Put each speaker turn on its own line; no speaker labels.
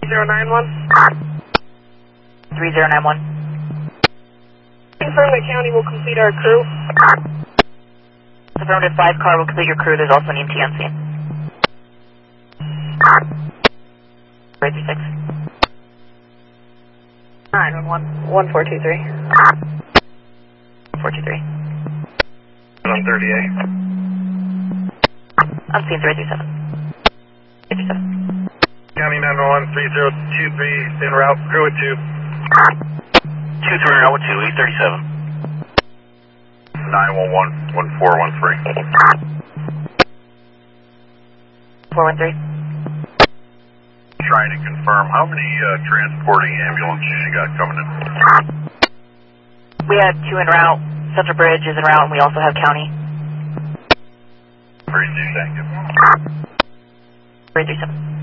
3091.
3091.
Confirm the county will complete our crew.
Affirmative 5 car will complete your crew. There's also an EMT on scene. 336.
911. 1423.
423.
138.
On scene 337. 337.
County 911 3023 en route, crew at 2.
23 en route with 2, 837.
911 1413.
413.
Trying to confirm how many transporting ambulances you got coming in.
We have 2 en route. Central Bridge is en route, and we also have county.
32, thank you.
337.